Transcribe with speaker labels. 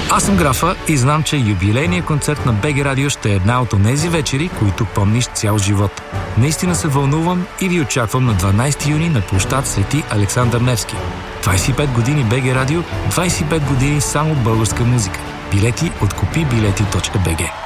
Speaker 1: Аз съм Графа и знам, че юбилейният концерт на БГ Радио ще е една от онези вечери, които помниш цял живот. Наистина се вълнувам и ви очаквам на 12 юни на площад Свети Александър Невски. 25 години БГ Радио, 25 години само българска музика. Билети от kupibileti.bg.